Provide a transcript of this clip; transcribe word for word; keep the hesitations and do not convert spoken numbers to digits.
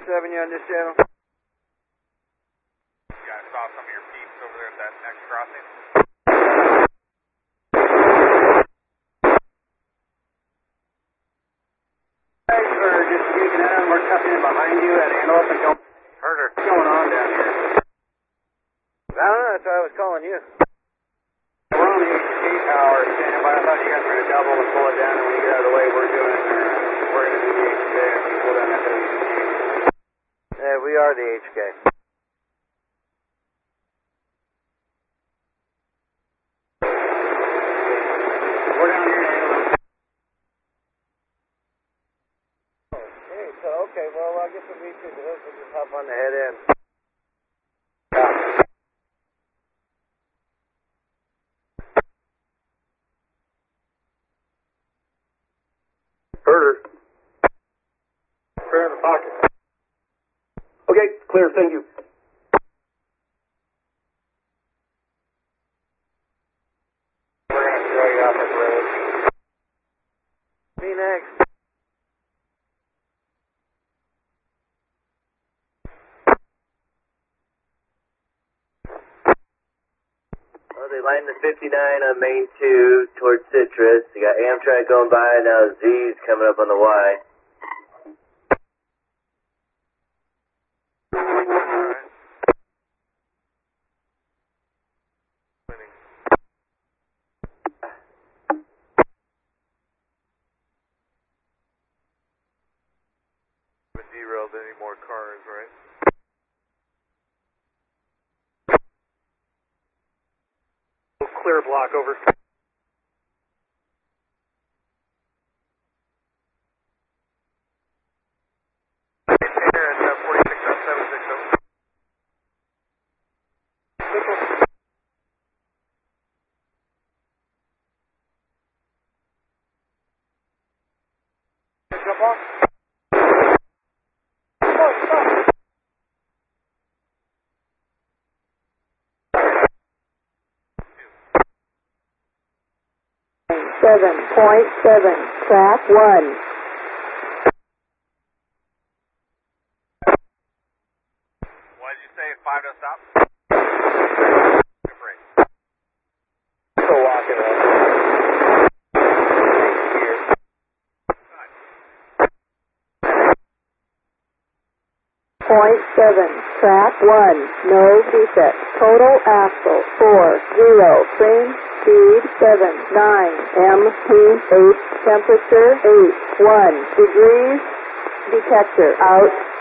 seven, you on this channel? You guys saw some of your peeps over there at that next crossing? Guys are just sneaking in, we're coming in behind you at Antelope and going. Heard her. What's going on down here? I don't know, that's why I was calling you. We're on the H K tower standing by. I thought you guys were going to double and pull it down, and when you get out of the way, we're doing it. We're going to do the H K and we pull down that W C. Yeah, we are the H K. We're down here in Antelope. Hey, so, okay, well, I guess what we should do is we'll just hop on the head end. Yeah. Herder. Clear in the pocket. Okay, clear, thank you. We're going to throw you off the road. Me next. Well, they lined the fifty-nine on Main two towards Citrus. You got Amtrak going by, now Z's coming up on the Y. Haven't derailed any more cars, right? Clear block over. Here at uh, forty-six point seven six zero. Jump on. Seven point seven, track one. What did you say? Five to stop? Good break. Still walking up. Point seven, track one, no defect. Total axle four zero, frame speed seven nine, M P eight, temperature eight one degrees. Detector out.